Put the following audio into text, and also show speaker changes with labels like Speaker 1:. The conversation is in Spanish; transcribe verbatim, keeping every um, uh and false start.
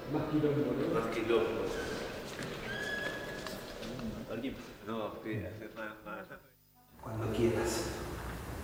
Speaker 1: Más quilombo, ¿no?
Speaker 2: Más quilombo. ¿Alguien? No, pide.
Speaker 3: Cuando quieras.